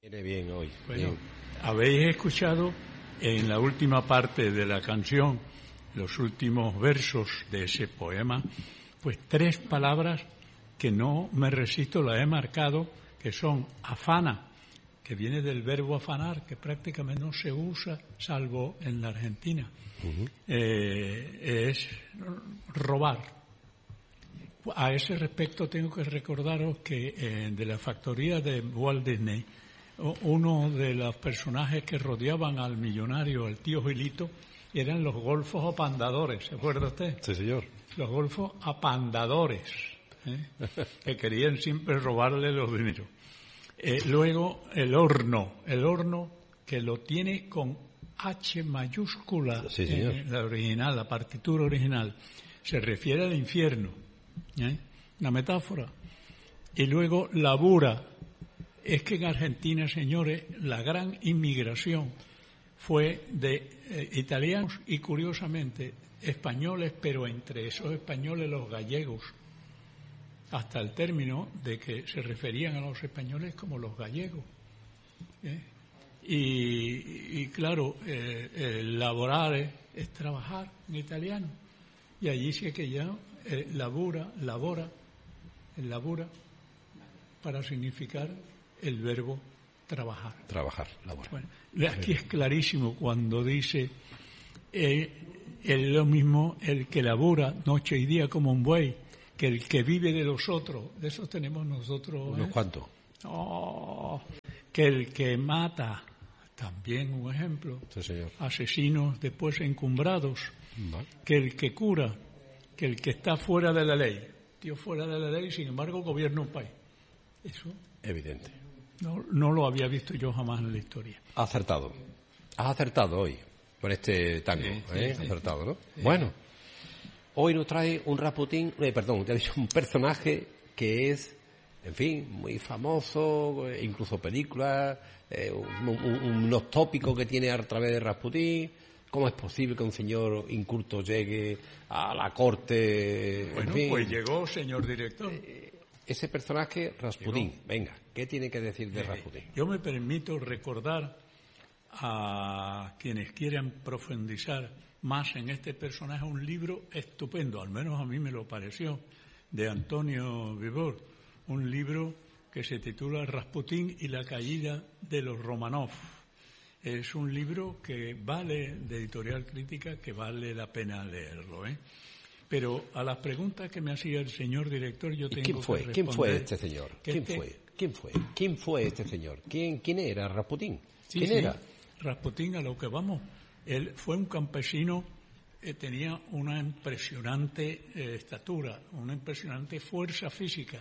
Viene bien hoy. Bueno, Bien. habéis escuchado en la última parte de la canción, los últimos versos de ese poema, pues 3 palabras que no me resisto, las he marcado, que son afana, que viene del verbo afanar, que prácticamente no se usa salvo en la Argentina. Es robar. A ese respecto tengo que recordaros que de la factoría de Walt Disney, uno de los personajes que rodeaban al millonario, el tío Gilito, eran los golfos apandadores, ¿se acuerda usted? Sí, señor. Los golfos apandadores, que querían siempre robarle los dineros. Luego el horno que lo tiene con H mayúscula, sí, señor. La original, la partitura original, se refiere al infierno, una metáfora. Y luego labura. Es que en Argentina, señores, la gran inmigración fue de italianos y, curiosamente, españoles, pero entre esos españoles los gallegos, hasta el término de que se referían a los españoles como los gallegos. Y claro, laborar es trabajar en italiano. Y allí sí que ya labora, para significar el verbo trabajar. Trabajar, laborar. Bueno, aquí es clarísimo cuando dice es lo mismo el que labora noche y día como un buey que el que vive de los otros. De esos tenemos nosotros. ¿Unos cuantos? Que el que mata, también un ejemplo. Sí, señor. Asesinos después encumbrados. Vale. Que el que cura, que el que está fuera de la ley. Tío, fuera de la ley, sin embargo, gobierna un país. Eso. Evidente. No lo había visto yo jamás en la historia. Has acertado hoy con este tango, Sí, Has acertado, ¿no? Sí. Bueno, hoy nos trae un Rasputín, te he dicho un personaje que es, en fin, muy famoso, incluso películas, unos tópicos que tiene a través de Rasputín. ¿Cómo es posible que un señor inculto llegue a la corte? Bueno, en fin, pues llegó, señor director. Ese personaje, Rasputín, venga, ¿qué tiene que decir de Rasputín? Yo me permito recordar a quienes quieran profundizar más en este personaje un libro estupendo, al menos a mí me lo pareció, de Antonio Vivor, un libro que se titula Rasputín y la caída de los Romanov. Es un libro que vale, de Editorial Crítica, que vale la pena leerlo, Pero a las preguntas que me hacía el señor director yo tengo que responder. ¿Quién fue este señor? ¿Quién fue este señor? ¿Quién era Rasputín? ¿Quién era? Rasputín, a lo que vamos. Él fue un campesino, tenía una impresionante estatura, una impresionante fuerza física,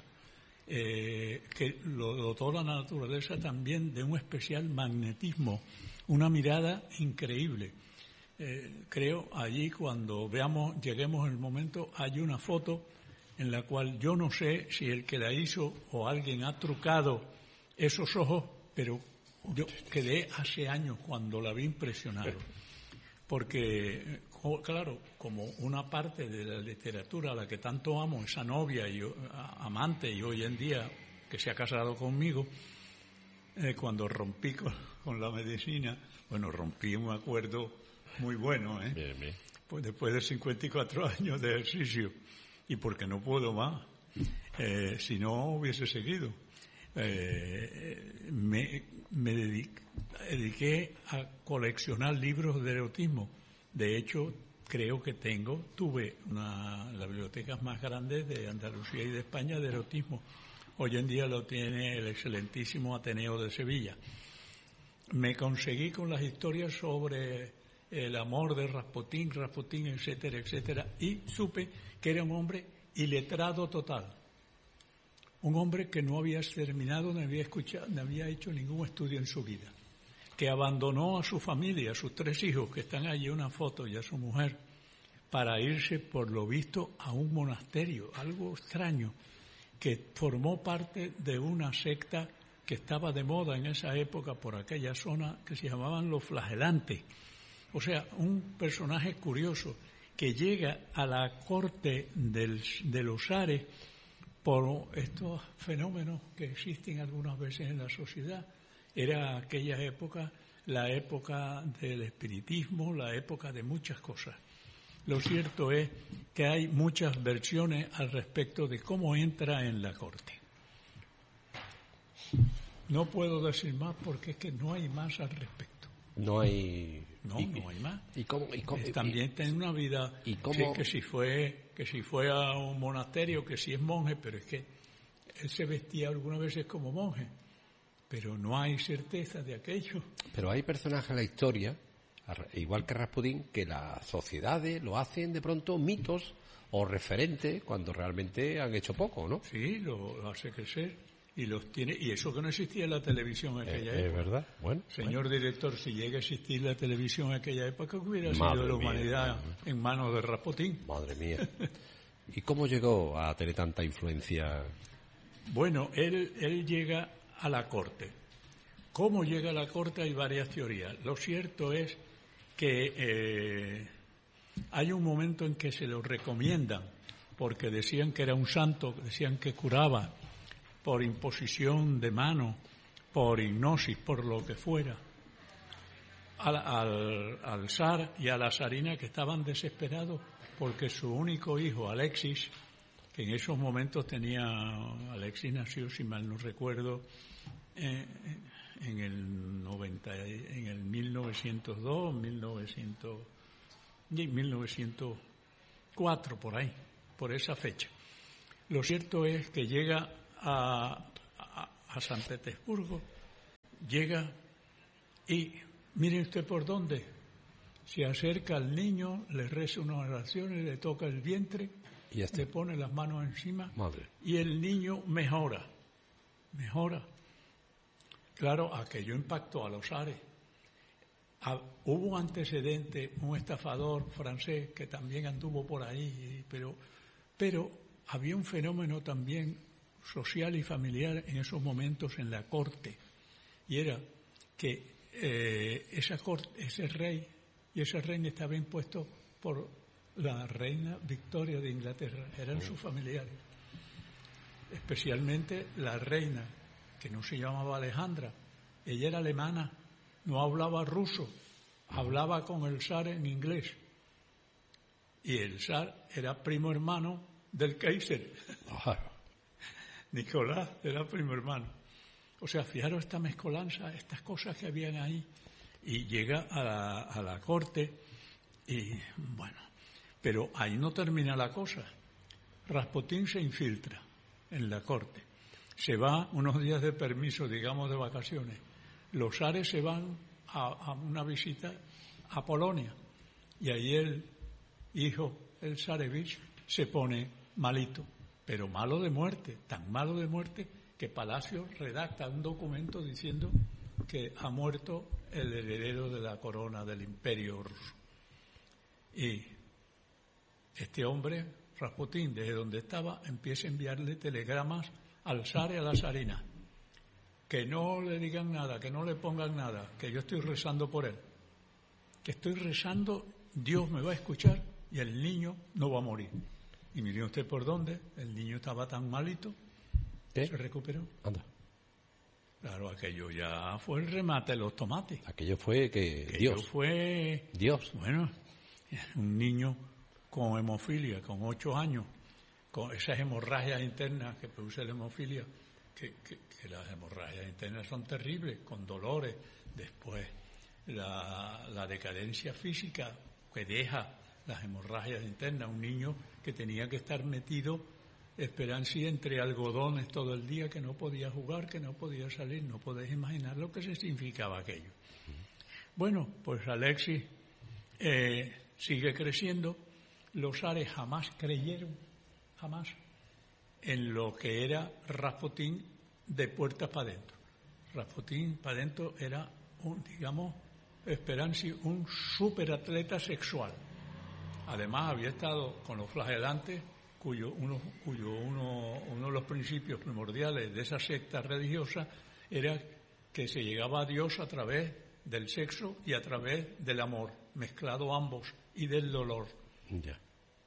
que lo dotó la naturaleza también de un especial magnetismo, una mirada increíble. Creo allí cuando lleguemos el momento, hay una foto en la cual yo no sé si el que la hizo o alguien ha trucado esos ojos, pero yo quedé hace años cuando la vi impresionado. Porque, claro, como una parte de la literatura a la que tanto amo, esa novia y amante y hoy en día que se ha casado conmigo, cuando rompí con la medicina, rompí un acuerdo muy bueno, Bien, bien. Pues después de 54 años de ejercicio, y porque no puedo más, si no hubiese seguido, me dediqué a coleccionar libros de erotismo. De hecho, creo que tuve las bibliotecas más grandes de Andalucía y de España de erotismo. Hoy en día lo tiene el excelentísimo Ateneo de Sevilla. Me conseguí con las historias sobre el amor de Rasputín, etcétera, etcétera, y supe que era un hombre iletrado total. Un hombre que no había terminado, no había hecho ningún estudio en su vida, que abandonó a su familia, a sus 3 hijos, que están allí en una foto, y a su mujer, para irse, por lo visto, a un monasterio, algo extraño, que formó parte de una secta que estaba de moda en esa época por aquella zona, que se llamaban los flagelantes. O sea, un personaje curioso que llega a la corte de los zares por estos fenómenos que existen algunas veces en la sociedad, Era aquella época, la época del espiritismo, la época de muchas cosas. Lo cierto es que hay muchas versiones al respecto de cómo entra en la corte. No puedo decir más porque es que no hay más al respecto. No hay... No hay más. También tiene una vida... ¿Y cómo? Sí, que si fue a un monasterio, que si es monje, pero es que él se vestía algunas veces como monje. Pero no hay certeza de aquello. Pero hay personajes en la historia, igual que Rasputín, que las sociedades lo hacen de pronto mitos o referentes cuando realmente han hecho poco, ¿no? Sí, lo hace crecer. Y los tiene, y eso que no existía en la televisión en aquella época. Es verdad. Bueno, Señor director, si llega a existir la televisión en aquella época, ¿qué hubiera sido Madre la mía, humanidad en manos de Rasputín? Madre mía. ¿Y cómo llegó a tener tanta influencia? Bueno, él llega a la corte. ¿Cómo llega a la corte? Hay varias teorías. Lo cierto es que hay un momento en que se lo recomiendan, porque decían que era un santo, decían que curaba por imposición de mano, por hipnosis, por lo que fuera, al zar y a la zarina, que estaban desesperados porque su único hijo, Alexis, que en esos momentos Alexis nació, si mal no recuerdo, en el 1902, 1904, por ahí, por esa fecha. Lo cierto es que llega a San Petersburgo, llega y mire usted por dónde, se acerca al niño, le reza unas oraciones, le toca el vientre, y le pone las manos encima. Madre. Y el niño mejora. Claro, aquello impactó a los zares. Hubo un antecedente, un estafador francés que también anduvo por ahí, pero había un fenómeno también social y familiar en esos momentos en la corte, y era que ese rey y esa reina estaba impuesto por la reina Victoria de Inglaterra, eran sus familiares, especialmente la reina, que no se llamaba Alejandra, ella era alemana, no hablaba ruso, hablaba con el zar en inglés, y el zar era primo hermano del Kaiser. Nicolás era primo hermano. O sea, fijaros esta mezcolanza, estas cosas que habían ahí, y llega a la corte, y bueno, pero ahí no termina la cosa. Rasputín se infiltra en la corte, se va unos días de permiso, digamos de vacaciones. Los zares se van a una visita a Polonia, y ahí el hijo, el zarevich, se pone malito, pero malo de muerte, tan malo de muerte que Palacio redacta un documento diciendo que ha muerto el heredero de la corona del Imperio ruso. Y este hombre, Rasputín, desde donde estaba, empieza a enviarle telegramas al zar y a la zarina, que no le digan nada, que no le pongan nada, que yo estoy rezando por él, que estoy rezando, Dios me va a escuchar y el niño no va a morir. Y mire usted por dónde, el niño estaba tan malito, se recuperó. Anda. Claro, aquello ya fue el remate de los tomates. Aquello fue que Dios. Fue Dios. Bueno, un niño con hemofilia, con 8 años, con esas hemorragias internas que produce la hemofilia, que las hemorragias internas son terribles, con dolores. Después, la decadencia física que deja las hemorragias internas, un niño que tenía que estar metido, esperancía, entre algodones todo el día, que no podía jugar, que no podía salir, no podéis imaginar lo que significaba aquello. Bueno, pues Alexis sigue creciendo. Los zares jamás creyeron, jamás, en lo que era Rasputín de puertas para adentro. Rasputín para adentro era un superatleta sexual. Además había estado con los flagelantes, uno de los principios primordiales de esa secta religiosa era que se llegaba a Dios a través del sexo y a través del amor, mezclado ambos, y del dolor. Ya.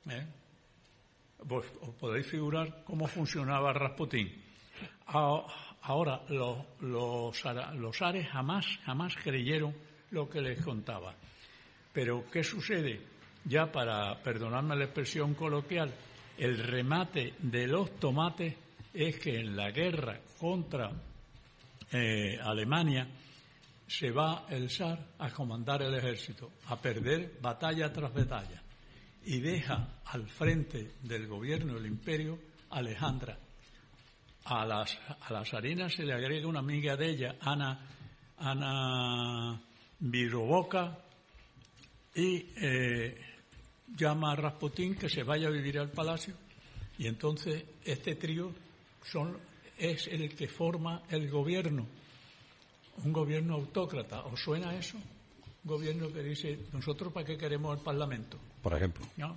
Pues os podéis figurar cómo funcionaba Rasputín. Ahora, los zares jamás creyeron lo que les contaba. Pero, ¿qué sucede? Ya para perdonarme la expresión coloquial, el remate de los tomates es que en la guerra contra Alemania se va el zar a comandar el ejército, a perder batalla tras batalla, y deja al frente del gobierno del imperio a Alejandra. A la zarina se le agrega una amiga de ella, Ana Birovoka, y llama a Rasputín que se vaya a vivir al palacio, y entonces este trío es el que forma el gobierno, un gobierno autócrata. ¿Os suena eso? Un gobierno que dice, ¿nosotros para qué queremos el Parlamento? Por ejemplo. ¿No?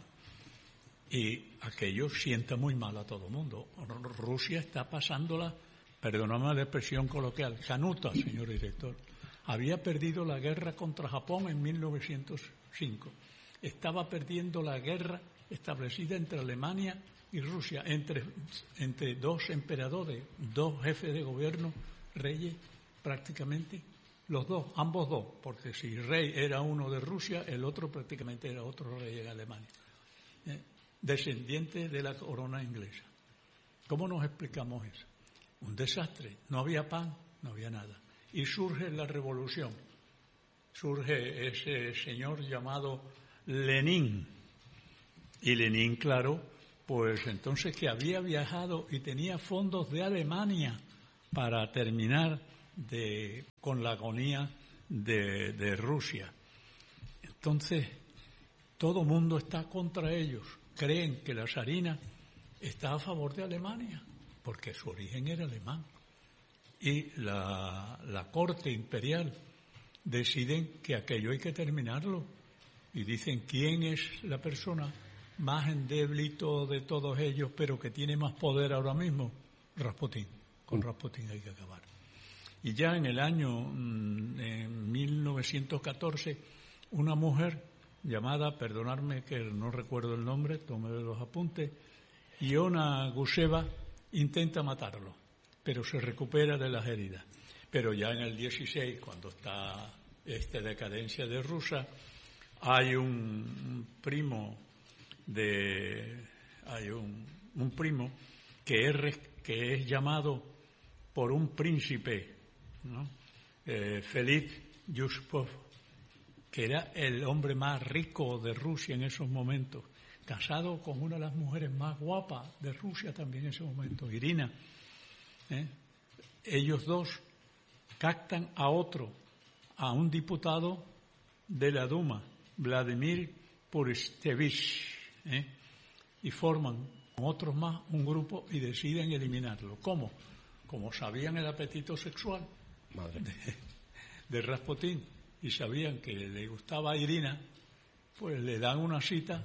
Y aquello sienta muy mal a todo el mundo. Rusia está pasándola, perdóname la expresión coloquial, canuta, señor director. Había perdido la guerra contra Japón en 1905. Estaba perdiendo la guerra establecida entre Alemania y Rusia, entre dos emperadores, dos jefes de gobierno, reyes prácticamente, ambos dos, porque si rey era uno de Rusia, el otro prácticamente era otro rey de Alemania, descendiente de la corona inglesa. ¿Cómo nos explicamos eso? Un desastre, no había pan, no había nada. Y surge la revolución, surge ese señor llamado Lenin. Y Lenin, claro, pues entonces que había viajado y tenía fondos de Alemania para terminar con la agonía de Rusia. Entonces, todo el mundo está contra ellos. Creen que la zarina está a favor de Alemania, porque su origen era alemán. Y la corte imperial deciden que aquello hay que terminarlo. Y dicen, ¿quién es la persona más endeblito de todos ellos, pero que tiene más poder ahora mismo? Rasputín. Con Rasputín hay que acabar. Y ya en el año en 1914, una mujer llamada, perdonadme que no recuerdo el nombre, tomé los apuntes, Iona Guseva, intenta matarlo, pero se recupera de las heridas. Pero ya en el 16, cuando está esta decadencia de Rusia, hay un primo que es llamado por un príncipe, ¿no? Felipe Yusupov, que era el hombre más rico de Rusia en esos momentos, casado con una de las mujeres más guapas de Rusia también en ese momento, Irina. Ellos dos captan a un diputado de la Duma, Vladimir Puristevich, y forman con otros más un grupo y deciden eliminarlo. ¿Cómo? Como sabían el apetito sexual de Rasputín y sabían que le gustaba a Irina, pues le dan una cita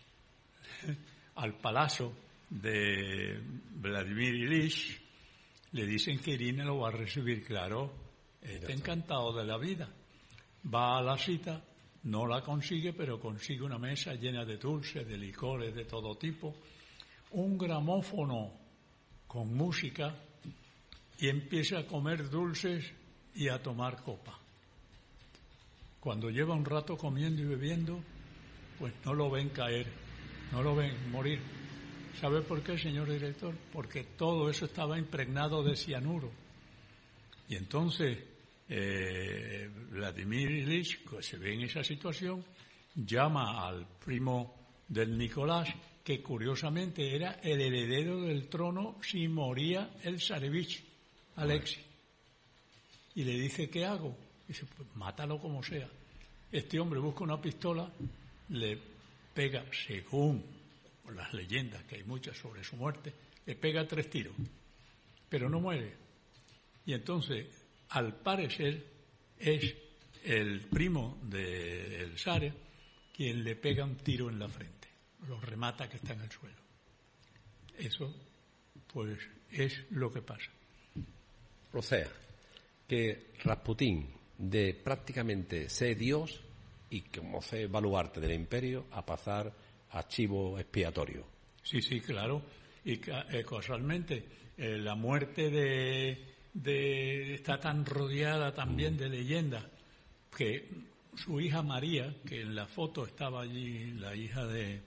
al palacio de Vladimir Ilich. Le dicen que Irina lo va a recibir, claro, está encantado de la vida. Va a la cita, no la consigue, pero consigue una mesa llena de dulces, de licores de todo tipo, un gramófono con música, y empieza a comer dulces y a tomar copa. Cuando lleva un rato comiendo y bebiendo, pues no lo ven caer, no lo ven morir. ¿Sabe por qué, señor director? Porque todo eso estaba impregnado de cianuro. Y entonces Vladimir Ilich, que se ve en esa situación, llama al primo del Nicolás, que curiosamente era el heredero del trono si moría el zarevich, Alexis. Y le dice, ¿qué hago? Dice, pues mátalo como sea. Este hombre busca una pistola, le pega, según las leyendas, que hay muchas sobre su muerte, le pega 3 tiros, pero no muere. Y entonces, al parecer, es el primo del zar quien le pega un tiro en la frente, lo remata que está en el suelo. Eso, pues, es lo que pasa. O sea, que Rasputín, de prácticamente ser Dios y como ser baluarte del imperio, a pasar a chivo expiatorio. Sí, claro. Y casualmente, la muerte está tan rodeada también de leyendas, que su hija María, que en la foto estaba allí, la hija de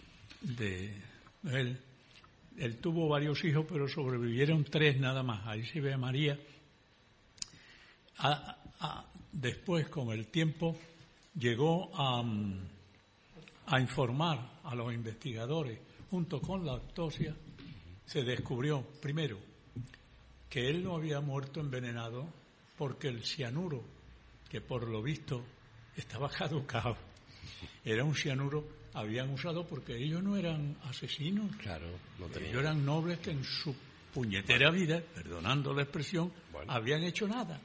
él tuvo varios hijos, pero sobrevivieron 3 nada más. Ahí se ve a María. Después, con el tiempo, llegó a informar a los investigadores. Junto con la autopsia se descubrió, primero, que él no había muerto envenenado porque el cianuro, que por lo visto estaba caducado, era un cianuro habían usado porque ellos no eran asesinos. Claro, no tenían. Ellos eran nobles que en su puñetera vida, perdonando la expresión, habían hecho nada.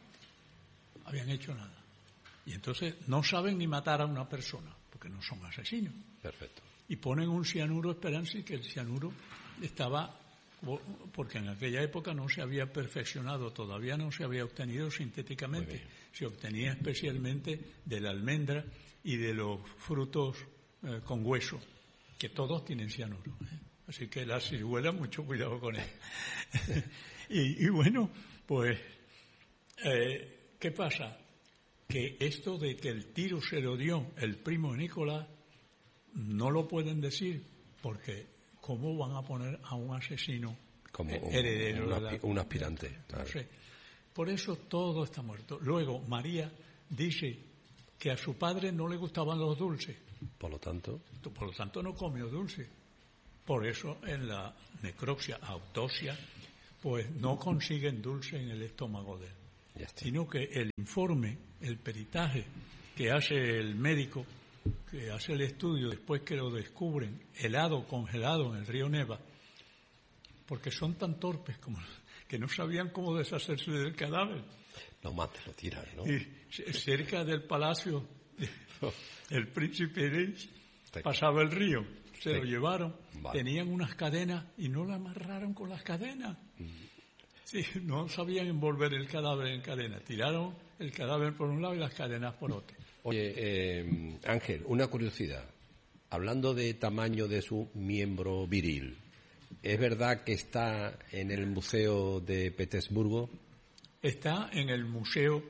Y entonces no saben ni matar a una persona, porque no son asesinos. Perfecto. Y ponen un cianuro esperanza y que el cianuro estaba, porque en aquella época no se había perfeccionado, todavía no se había obtenido sintéticamente, se obtenía especialmente de la almendra y de los frutos con hueso, que todos tienen cianuro. Así que la ciruela, mucho cuidado con él. y bueno, pues, ¿qué pasa? Que esto de que el tiro se lo dio el primo de Nicolás, no lo pueden decir, porque ¿cómo van a poner a un asesino como heredero un aspirante? Claro. No sé. Por eso todo está muerto. Luego, María dice que a su padre no le gustaban los dulces. Por lo tanto, no comió dulce. Por eso en la necropsia, autopsia, pues no consiguen dulce en el estómago de él. Sino que el informe, el peritaje que hace el médico, que hace el estudio después que lo descubren helado, congelado en el río Neva, porque son tan torpes como que no sabían cómo deshacerse del cadáver. Lo matan, lo tiran, ¿no? Y cerca del palacio el príncipe Reyes pasaba el río, se lo llevaron, tenían unas cadenas y no la amarraron con las cadenas. Sí, no sabían envolver el cadáver en cadena, tiraron el cadáver por un lado y las cadenas por otro. Oye, Ángel, una curiosidad. Hablando de tamaño de su miembro viril, ¿es verdad que está en el Museo de Petersburgo? Está en el Museo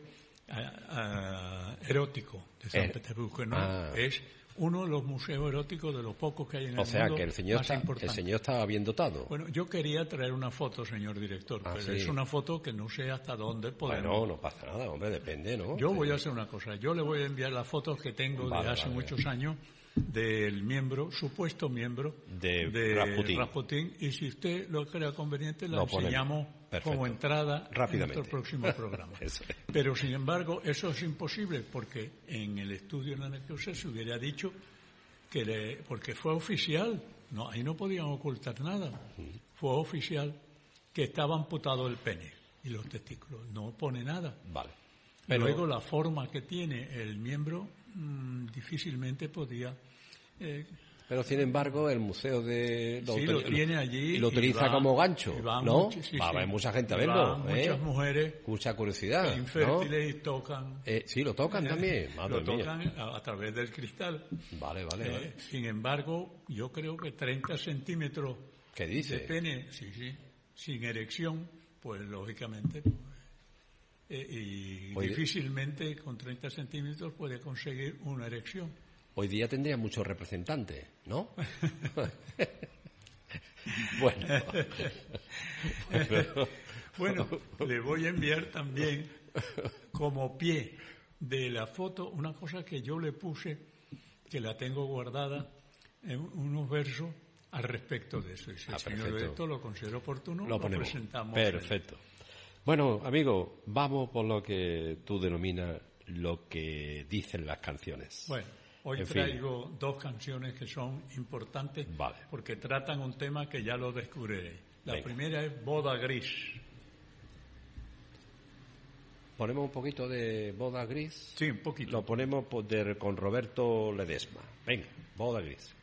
Erótico de San Petersburgo, ¿no? Es uno de los museos eróticos de los pocos que hay en el mundo. O sea, que el señor estaba bien dotado. Bueno, yo quería traer una foto, señor director, pero sí. Es una foto que no sé hasta dónde podemos. Bueno, no pasa nada, hombre, depende, ¿no? Yo voy a hacer una cosa, yo le voy a enviar las fotos que tengo de hace muchos años del supuesto miembro de Rasputín, y si usted lo crea conveniente la enseñamos como entrada en nuestro próximo programa. Pero sin embargo eso es imposible porque en el estudio en la necropsia se hubiera dicho porque fue oficial, no, ahí no podían ocultar nada, fue oficial que estaba amputado el pene y los testículos, no pone nada. Pero luego la forma que tiene el miembro difícilmente podía. Pero sin embargo el museo lo tiene allí y lo utiliza como gancho, ¿no? Va a haber mucha gente a verlo, muchas mujeres, mucha curiosidad, infértiles, y tocan. Sí, lo tocan también. Lo tocan a través del cristal. Vale. Sin embargo, yo creo que 30 centímetros ¿qué dice? De pene, sin erección, pues lógicamente. Y difícilmente con 30 centímetros puede conseguir una erección. Hoy día tendría muchos representantes, ¿no? Bueno, le voy a enviar también como pie de la foto una cosa que yo le puse, que la tengo guardada en unos versos al respecto de eso. Y si el señor director lo considera oportuno, lo presentamos. Perfecto. Bueno, amigo, vamos por lo que tú denominas lo que dicen las canciones. Bueno, hoy traigo 2 canciones que son importantes porque tratan un tema que ya lo descubriréis. La primera es Boda Gris. ¿Ponemos un poquito de Boda Gris? Sí, un poquito. Lo ponemos con Roberto Ledesma. Venga, Boda Gris.